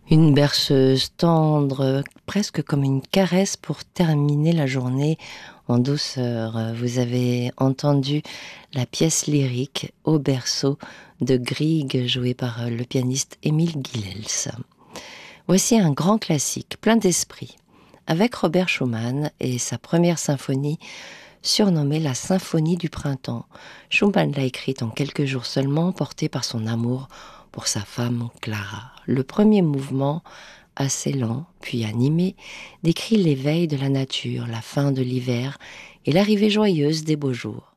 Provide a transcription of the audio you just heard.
Une berceuse tendre, presque comme une caresse pour terminer la journée en douceur. Vous avez entendu la pièce lyrique Au berceau de Grieg, jouée par le pianiste Émile Guilels. Voici un grand classique, plein d'esprit, avec Robert Schumann et sa première symphonie, surnommée la Symphonie du printemps. Schumann l'a écrite en quelques jours seulement, porté par son amour pour sa femme Clara. Le premier mouvement, assez lent, puis animé, décrit l'éveil de la nature, la fin de l'hiver et l'arrivée joyeuse des beaux jours.